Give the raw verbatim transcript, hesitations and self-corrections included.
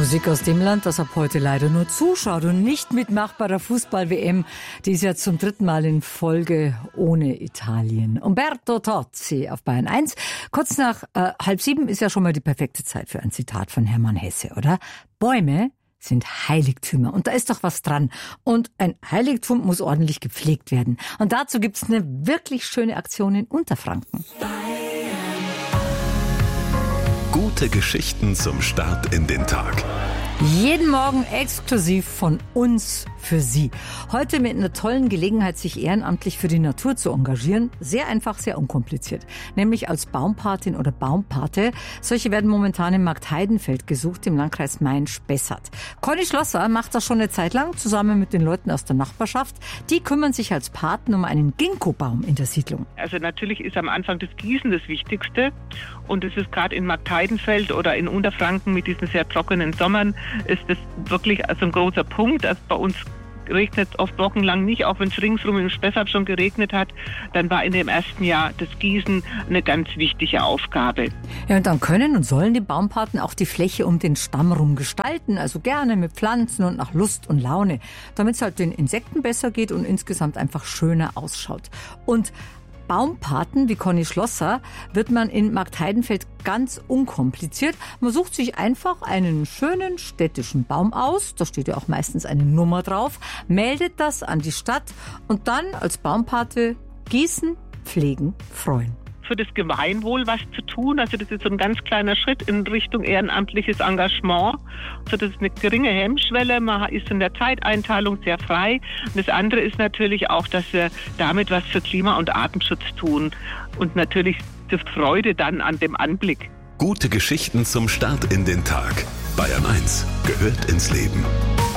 Musik aus dem Land, das ab heute leider nur zuschaut und nicht mitmacht bei der Fußball-W M. Die ist ja zum dritten Mal in Folge ohne Italien. Umberto Tozzi auf Bayern eins. Kurz nach äh, halb sieben ist ja schon mal die perfekte Zeit für ein Zitat von Hermann Hesse, oder? Bäume sind Heiligtümer. Und da ist doch was dran. Und ein Heiligtum muss ordentlich gepflegt werden. Und dazu gibt's eine wirklich schöne Aktion in Unterfranken. Gute Geschichten zum Start in den Tag. Jeden Morgen exklusiv von uns für Sie. Heute mit einer tollen Gelegenheit, sich ehrenamtlich für die Natur zu engagieren. Sehr einfach, sehr unkompliziert. Nämlich als Baumpatin oder Baumpate. Solche werden momentan im Markt Heidenfeld gesucht, im Landkreis Main-Spessart. Conny Schlosser macht das schon eine Zeit lang, zusammen mit den Leuten aus der Nachbarschaft. Die kümmern sich als Paten um einen Ginkgo-Baum in der Siedlung. Also natürlich ist am Anfang das Gießen das Wichtigste. Und es ist gerade in Markt Heidenfeld oder in Unterfranken mit diesen sehr trockenen Sommern, ist das wirklich also ein großer Punkt. Also bei uns regnet es oft wochenlang nicht, auch wenn es ringsrum im Spessart schon geregnet hat. Dann war in dem ersten Jahr das Gießen eine ganz wichtige Aufgabe. Ja, und dann können und sollen die Baumpaten auch die Fläche um den Stamm rum gestalten, also gerne mit Pflanzen und nach Lust und Laune, damit es halt den Insekten besser geht und insgesamt einfach schöner ausschaut. Und Baumpaten wie Conny Schlosser wird man in Markt Heidenfeld ganz unkompliziert. Man sucht sich einfach einen schönen städtischen Baum aus, da steht ja auch meistens eine Nummer drauf, meldet das an die Stadt und dann als Baumpate gießen, pflegen, freuen. Für das Gemeinwohl was zu tun. Also das ist so ein ganz kleiner Schritt in Richtung ehrenamtliches Engagement. Also das ist eine geringe Hemmschwelle, man ist in der Zeiteinteilung sehr frei. Und das andere ist natürlich auch, dass wir damit was für Klima- und Artenschutz tun. Und natürlich die Freude dann an dem Anblick. Gute Geschichten zum Start in den Tag. Bayern eins gehört ins Leben.